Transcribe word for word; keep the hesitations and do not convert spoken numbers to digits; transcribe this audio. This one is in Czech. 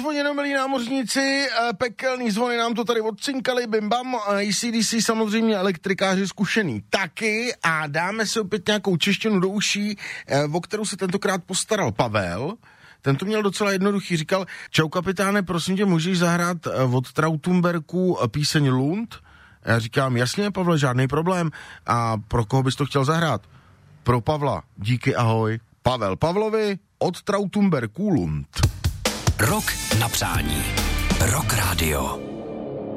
zvoně, no milí námořníci, pekelný zvony nám to tady odcinkali, bim bam, A C D C samozřejmě elektrikáři zkušený taky a dáme si opět nějakou češtinu do uší, o kterou se tentokrát postaral Pavel. Ten to měl docela jednoduchý, říkal, čau kapitáne, prosím tě, můžeš zahrát od Trautumberku píseň Lund? Já říkám, jasně, Pavle, žádný problém. A pro koho bys to chtěl zahrát? Pro Pavla, díky, ahoj. Pavel Pavlovi od Trautumberku Lund. Rok na přání. Rock Radio.